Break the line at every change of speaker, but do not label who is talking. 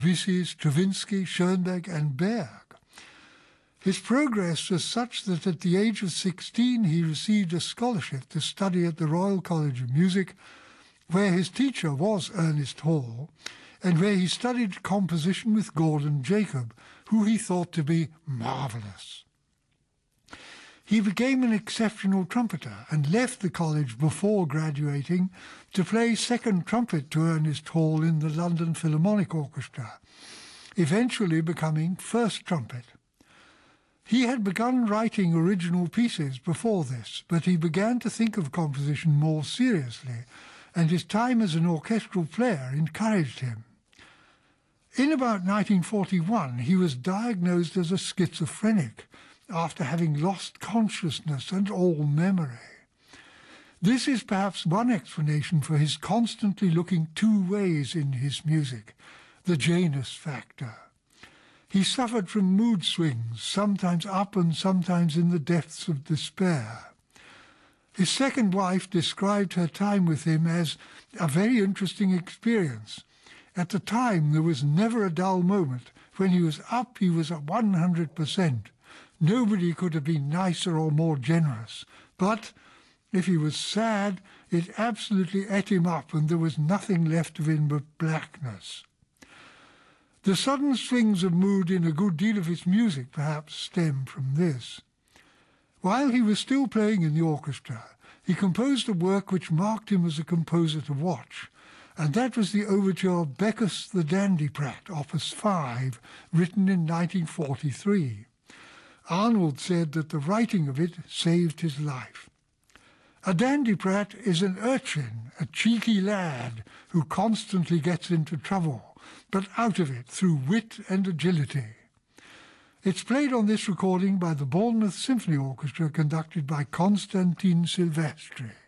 Debussy, Stravinsky, Schoenberg and Berg. His progress was such that at the age of 16 he received a scholarship to study at the Royal College of Music, where his teacher was Ernest Hall, and where he studied composition with Gordon Jacob, who he thought to be marvellous. He became an exceptional trumpeter and left the college before graduating to play second trumpet to Ernest Hall in the London Philharmonic Orchestra, eventually becoming first trumpet. He had begun writing original pieces before this, but he began to think of composition more seriously, and his time as an orchestral player encouraged him. In about 1941, he was diagnosed as a schizophrenic after having lost consciousness and all memory. This is perhaps one explanation for his constantly looking two ways in his music, the Janus factor. He suffered from mood swings, sometimes up and sometimes in the depths of despair. His second wife described her time with him as a very interesting experience. At the time, there was never a dull moment. When he was up, he was at 100%. Nobody could have been nicer or more generous. But if he was sad, it absolutely ate him up, and there was nothing left of him but blackness. The sudden swings of mood in a good deal of his music perhaps stem from this. While he was still playing in the orchestra, he composed a work which marked him as a composer to watch, and that was the overture Beckus the Dandyprat, Opus 5, written in 1943. Arnold said that the writing of it saved his life. A dandyprat is an urchin, a cheeky lad who constantly gets into trouble, but out of it through wit and agility. It's played on this recording by the Bournemouth Symphony Orchestra, conducted by Konstantin Silvestri.